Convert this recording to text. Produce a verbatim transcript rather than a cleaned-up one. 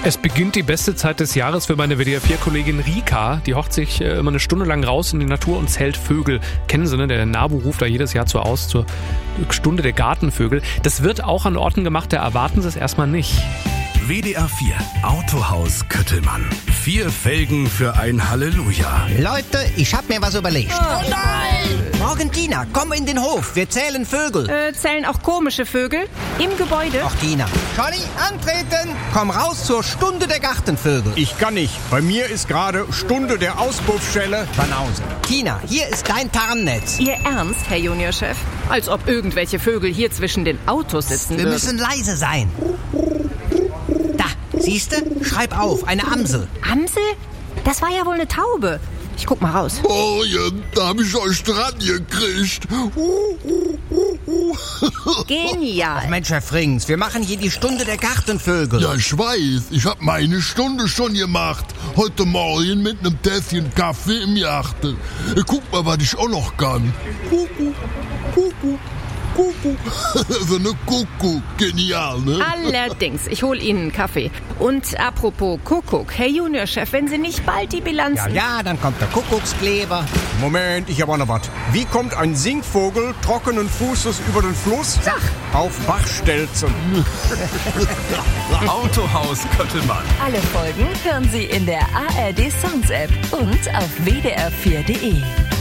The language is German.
Es beginnt die beste Zeit des Jahres für meine W D R vier Kollegin Rika. Die hockt sich äh, immer eine Stunde lang raus in die Natur und zählt Vögel. Kennen Sie, ne? Der NABU ruft da jedes Jahr zu aus, zur Stunde der Gartenvögel. Das wird auch an Orten gemacht, da erwarten Sie es erstmal nicht. W D R vier Autohaus Köttelmann. Vier Felgen für ein Halleluja. Leute, ich hab mir was überlegt. Oh nein! Morgentina, komm in den Hof, wir zählen Vögel. Äh, zählen auch komische Vögel? Im Gebäude? Ach, Tina. Conny, antreten! Komm raus zur Stunde der Gartenvögel. Ich kann nicht. Bei mir ist gerade Stunde der Auspuffstelle. Banause. Tina, hier ist dein Tarnnetz. Ihr Ernst, Herr Juniorchef? Als ob irgendwelche Vögel hier zwischen den Autos sitzen Wir würden. müssen leise sein. Da, siehste? Schreib auf, eine Amsel. Amsel? Das war ja wohl eine Taube. Ich guck mal raus. Morgen, da hab ich euch dran gekriegt. Uh, uh, uh, uh. Genial. Mensch, Herr Frings, wir machen hier die Stunde der Gartenvögel. Ja, ich weiß. Ich hab meine Stunde schon gemacht. Heute Morgen mit einem Tässchen Kaffee im Garten. Guck mal, was ich auch noch kann. Kuckuck, Kuckuck, Kuckuck. So eine Kuckuck. Genial, ne? Allerdings, ich hol Ihnen einen Kaffee. Und apropos Kuckuck, Herr Juniorchef, wenn Sie nicht bald die Bilanz... Ja, ja, dann kommt der Kuckuckskleber. Moment, ich hab auch noch was. Wie kommt ein Singvogel trockenen Fußes über den Fluss? Sag. Auf Bachstelzen. Autohaus Köttelmann. Alle Folgen hören Sie in der A R D Sounds App und auf w d r vier punkt d e.